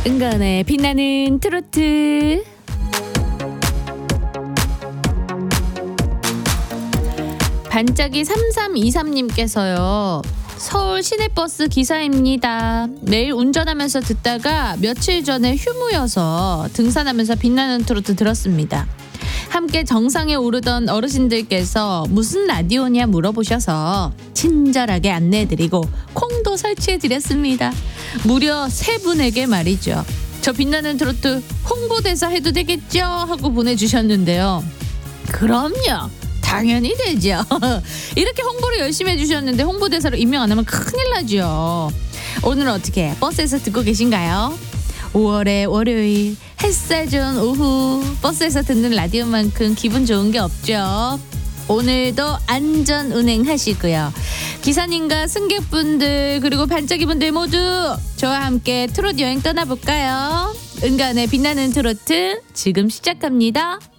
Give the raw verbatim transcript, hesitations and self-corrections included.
은간의 빛나는 트로트. 반짝이 삼삼이삼님께서요. 서울 시내버스 기사입니다. 매일 운전하면서 듣다가 며칠 전에 휴무여서 등산하면서 빛나는 트로트 들었습니다. 함께 정상에 오르던 어르신들께서 무슨 라디오냐 물어보셔서 친절하게 안내해드리고 콩도 설치해드렸습니다. 무려 세 분에게 말이죠. 저 빛나는 트로트 홍보대사 해도 되겠죠? 하고 보내주셨는데요. 그럼요. 당연히 되죠. 이렇게 홍보를 열심히 해주셨는데 홍보대사로 임명 안 하면 큰일 나죠. 오늘은 어떻게 버스에서 듣고 계신가요? 오월의 월요일 햇살 좋은 오후 버스에서 듣는 라디오만큼 기분 좋은 게 없죠. 오늘도 안전 운행하시고요. 기사님과 승객분들 그리고 반짝이분들 모두 저와 함께 트로트 여행 떠나볼까요? 은간의 빛나는 트로트 지금 시작합니다.